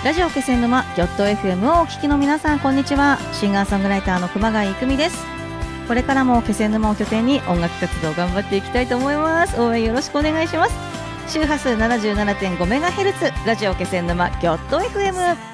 ラジオ気仙沼ギョット FM をお聞きの皆さん、こんにちは。シンガーソングライターの熊谷育美です。これからも気仙沼を拠点に音楽活動を頑張っていきたいと思います。応援よろしくお願いします。周波数 77.5MHz ラジオ気仙沼ギョット FM。